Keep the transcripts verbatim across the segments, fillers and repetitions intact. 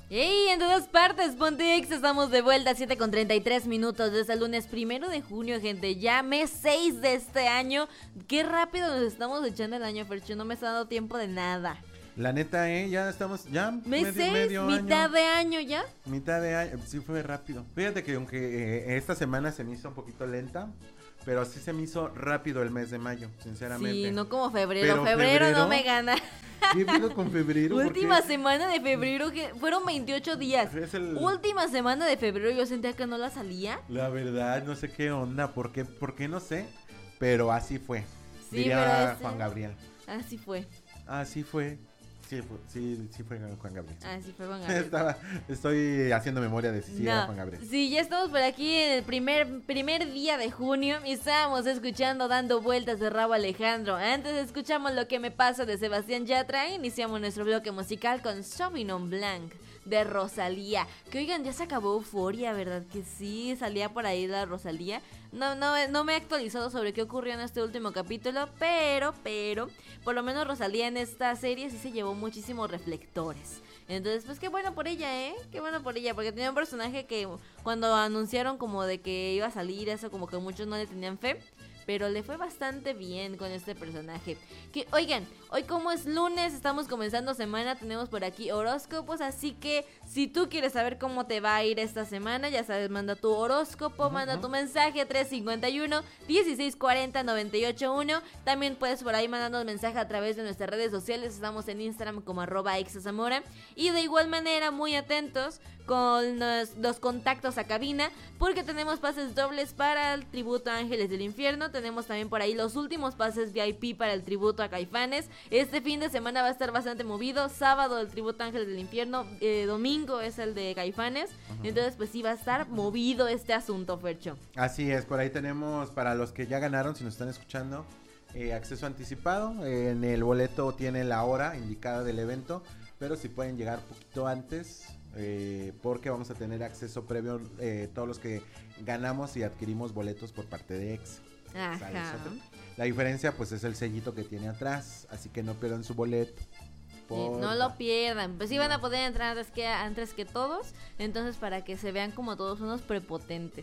¡Ey! En todas partes, Ponte Exa, estamos de vuelta, siete con treinta y tres minutos desde el lunes primero de junio, gente. Ya mes seis de este año. Qué rápido nos estamos echando el año, Fercho. No me está dando tiempo de nada. La neta, eh, ya estamos, ya mes medio, seis, medio mitad año. de año ya. Mitad de año, sí fue rápido. Fíjate que aunque eh, esta semana se me hizo un poquito lenta, pero sí se me hizo rápido el mes de mayo, sinceramente. Sí, no como febrero. Pero Febrero, febrero no me gana. ¿Qué pido con febrero? Última semana de febrero, que fueron veintiocho días. Es el... Última semana de febrero, yo sentía que no la salía. La verdad, no sé qué onda, por qué, por qué no sé, pero así fue. Sí, diría pero ese... Juan Gabriel. Así fue. Así fue. Sí, fue, sí, sí fue Juan Gabriel. Ah, sí fue Juan Gabriel. Estaba, estoy haciendo memoria de si sí no. era Juan Gabriel. Sí, ya estamos por aquí en el primer, primer día de junio y estábamos escuchando Dando Vueltas de Rauw Alejandro. Antes escuchamos Lo que me pasa de Sebastián Yatra. Iniciamos nuestro bloque musical con Sauvignon Blanc de Rosalía. Que oigan, ya se acabó Euforia, ¿verdad? Que sí, salía por ahí la Rosalía. No, no, no me he actualizado sobre qué ocurrió en este último capítulo, pero, pero, por lo menos Rosalía en esta serie sí se llevó muchísimos reflectores. Entonces, pues qué bueno por ella, ¿eh? Qué bueno por ella, porque tenía un personaje que cuando anunciaron como de que iba a salir, eso como que muchos no le tenían fe. Pero le fue bastante bien con este personaje. Que, oigan, hoy como es lunes, estamos comenzando semana, tenemos por aquí horóscopos. Así que si tú quieres saber cómo te va a ir esta semana, ya sabes, manda tu horóscopo, uh-huh. manda tu mensaje tres cinco uno, dieciséis cuarenta, noventa y ocho uno. También puedes por ahí mandarnos mensaje a través de nuestras redes sociales. Estamos en Instagram como arroba exazamora. Y de igual manera, muy atentos con los, los contactos a cabina, porque tenemos pases dobles para el tributo a Ángeles del Infierno. Tenemos también por ahí los últimos pases V I P para el tributo a Caifanes. Este fin de semana va a estar bastante movido. Sábado el tributo a Ángeles del Infierno, eh, domingo es el de Caifanes. Uh-huh. Entonces pues sí va a estar movido este asunto, Fercho. Así es, por ahí tenemos para los que ya ganaron, si nos están escuchando, eh, acceso anticipado. Eh, en el boleto tiene la hora indicada del evento, pero si pueden llegar poquito antes, eh, porque vamos a tener acceso previo, eh, todos los que ganamos y adquirimos boletos por parte de Exa. Ajá. La diferencia pues es el sellito que tiene atrás, así que no pierdan su boleto. Por... No lo pierdan, pues sí van a poder entrar antes que, antes que todos, entonces para que se vean como todos unos prepotentes.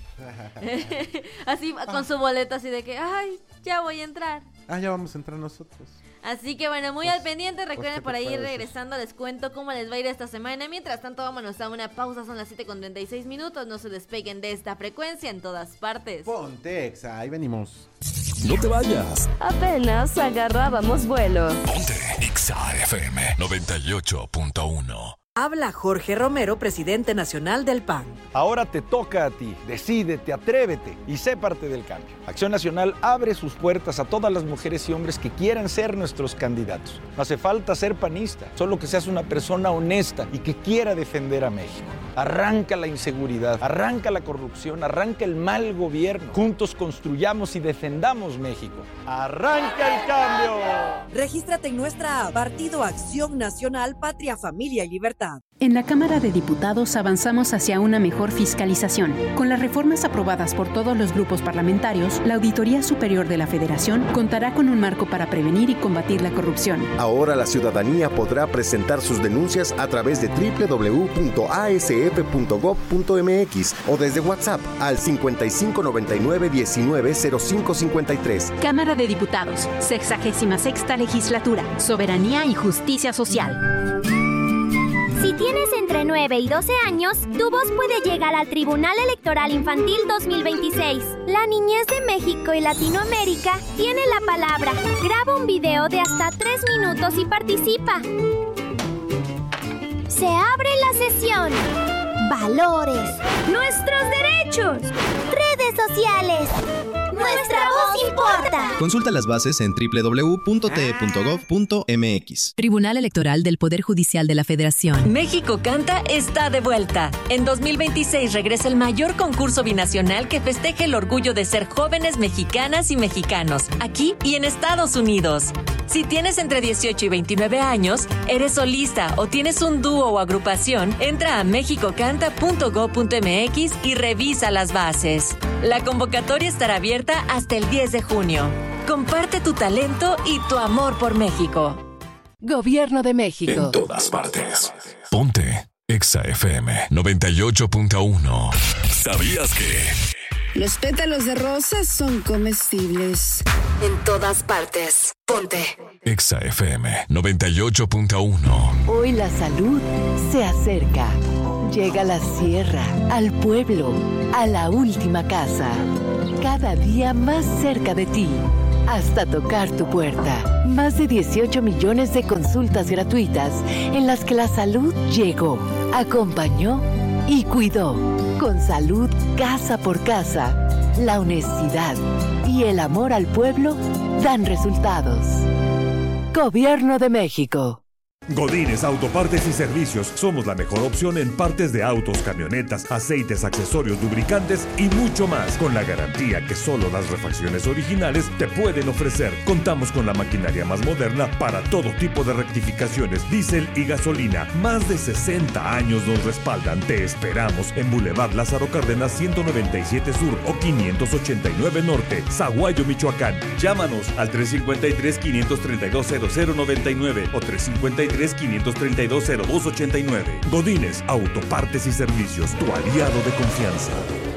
Así con su boleto así de que, ay, ya voy a entrar. Ah, ya vamos a entrar nosotros. Así que bueno, muy pues, al pendiente, recuerden pues por ahí regresando les cuento cómo les va a ir esta semana. Mientras tanto vámonos a una pausa, son las siete con treinta y seis minutos, no se despeguen de esta frecuencia en todas partes. Ponte Exa, ahí venimos. No te vayas. Apenas agarrábamos vuelo. Ponte Exa F M noventa y ocho punto uno. Habla Jorge Romero, presidente nacional del P A N. Ahora te toca a ti. Decídete, atrévete y sé parte del cambio. Acción Nacional abre sus puertas a todas las mujeres y hombres que quieran ser nuestros candidatos. No hace falta ser panista, solo que seas una persona honesta y que quiera defender a México. Arranca la inseguridad, arranca la corrupción, arranca el mal gobierno. Juntos construyamos y defendamos México. ¡Arranca el cambio! Regístrate en nuestra app, Partido Acción Nacional, Patria, Familia y Libertad. En la Cámara de Diputados avanzamos hacia una mejor fiscalización. Con las reformas aprobadas por todos los grupos parlamentarios, la Auditoría Superior de la Federación contará con un marco para prevenir y combatir la corrupción. Ahora la ciudadanía podrá presentar sus denuncias a través de doble u doble u doble u punto a s f punto gob punto m x o desde WhatsApp al cincuenta y cinco noventa y nueve diecinueve cero cinco cincuenta y tres. Cámara de Diputados, sexagésima sexta legislatura, soberanía y justicia social. Si tienes entre nueve y doce años, tu voz puede llegar al Tribunal Electoral Infantil dos mil veintiséis. La niñez de México y Latinoamérica tiene la palabra. Graba un video de hasta tres minutos y participa. Se abre la sesión. Valores. Nuestros derechos. Redes sociales. Nuestra voz importa. Consulta las bases en doble u doble u doble u punto t e punto gob punto m x. Tribunal Electoral del Poder Judicial de la Federación. México Canta está de vuelta. En dos mil veintiséis regresa el mayor concurso binacional que festeje el orgullo de ser jóvenes mexicanas y mexicanos, aquí y en Estados Unidos. Si tienes entre dieciocho y veintinueve años, eres solista o tienes un dúo o agrupación, entra a mexico canta punto gob punto m x y revisa las bases. La convocatoria estará abierta hasta el diez de junio. Comparte tu talento y tu amor por México. Gobierno de México. En todas partes. Ponte Exa F M noventa y ocho punto uno. ¿Sabías que? Los pétalos de rosa son comestibles. En todas partes. Ponte. Exa F M noventa y ocho punto uno. Hoy la salud se acerca. Llega a la sierra, al pueblo, a la última casa. Cada día más cerca de ti. Hasta tocar tu puerta. Más de dieciocho millones de consultas gratuitas en las que la salud llegó, acompañó y cuidó. Con salud casa por casa, la honestidad y el amor al pueblo dan resultados. Gobierno de México. Godínez Autopartes y Servicios. Somos la mejor opción en partes de autos, camionetas, aceites, accesorios, lubricantes y mucho más, con la garantía que solo las refacciones originales te pueden ofrecer. Contamos con la maquinaria más moderna para todo tipo de rectificaciones, diésel y gasolina. Más de sesenta años nos respaldan. Te esperamos en Boulevard Lázaro Cárdenas ciento noventa y siete Sur o quinientos ochenta y nueve Norte, Zaguayo, Michoacán. Llámanos al tres cinco tres, cinco tres dos, cero cero nueve nueve o tres cinco tres, quinientos treinta y dos, cero dos ochenta y nueve. Godínez Autopartes y Servicios, tu aliado de confianza.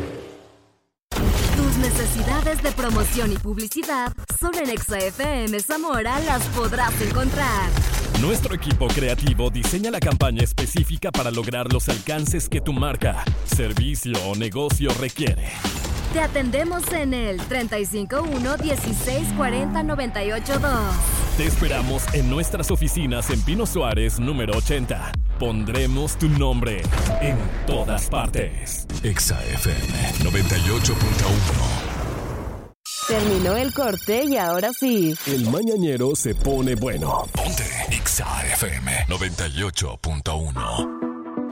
Tus necesidades de promoción y publicidad solo en Exa F M Zamora las podrás encontrar. Nuestro equipo creativo diseña la campaña específica para lograr los alcances que tu marca, servicio o negocio requiere. Te atendemos en el treinta y cinco uno, dieciséis cuarenta, noventa y ocho dos. Te esperamos en nuestras oficinas en Pino Suárez, número ochenta. Pondremos tu nombre en todas partes. Exa F M noventa y ocho punto uno. Terminó el corte y ahora sí. El mañanero se pone bueno. Ponte Exa F M noventa y ocho punto uno.